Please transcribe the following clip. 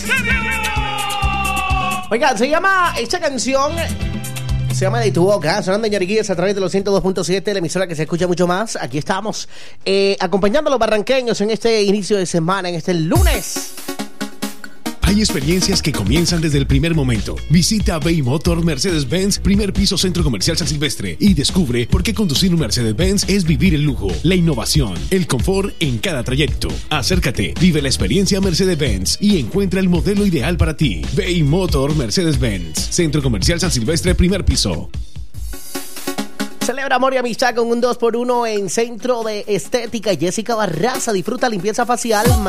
Oigan, esta canción se llama De tu boca, sonando en Ñariquillas a través de los 102.7, la emisora que se escucha mucho más. Aquí estamos, acompañando a los barranqueños en este inicio de semana, en este lunes. Hay experiencias que comienzan desde el primer momento. Visita Bay Motor Mercedes-Benz, primer piso Centro Comercial San Silvestre, y descubre por qué conducir un Mercedes-Benz es vivir el lujo, la innovación, el confort en cada trayecto. Acércate, vive la experiencia Mercedes-Benz y encuentra el modelo ideal para ti. Bay Motor Mercedes-Benz, Centro Comercial San Silvestre, primer piso. Celebra amor y amistad con un 2x1 en Centro de Estética Jessica Barraza. Disfruta limpieza facial,